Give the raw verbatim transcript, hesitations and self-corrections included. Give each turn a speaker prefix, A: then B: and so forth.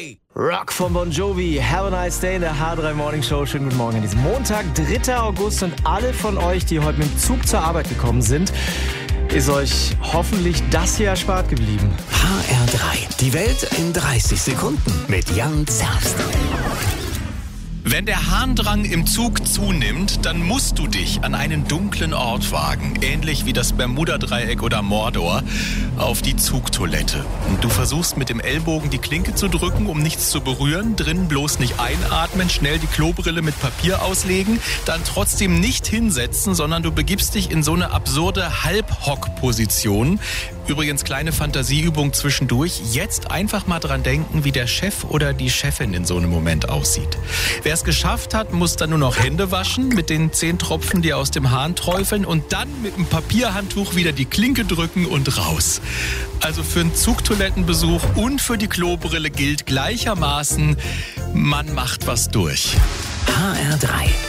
A: Rock von Bon Jovi, Have a Nice Day in der H drei Morning Show. Schönen guten Morgen an diesem Montag, dritter August. Und alle von euch, die heute mit dem Zug zur Arbeit gekommen sind, ist euch hoffentlich das hier erspart geblieben.
B: H R drei, die Welt in dreißig Sekunden mit Jan Zerbst.
C: Wenn der Harndrang im Zug zunimmt, dann musst du dich an einen dunklen Ort wagen, ähnlich wie das Bermuda-Dreieck oder Mordor, auf die Zugtoilette. Und du versuchst mit dem Ellbogen die Klinke zu drücken, um nichts zu berühren, drinnen bloß nicht einatmen, schnell die Klobrille mit Papier auslegen, dann trotzdem nicht hinsetzen, sondern du begibst dich in so eine absurde Halbhock-Position. Übrigens, kleine Fantasieübung zwischendurch. Jetzt einfach mal dran denken, wie der Chef oder die Chefin in so einem Moment aussieht. Wer es geschafft hat, muss dann nur noch Hände waschen mit den zehn Tropfen, die aus dem Hahn träufeln und dann mit dem Papierhandtuch wieder die Klinke drücken und raus. Also für einen Zugtoilettenbesuch und für die Klobrille gilt gleichermaßen, man macht was durch.
B: H R drei.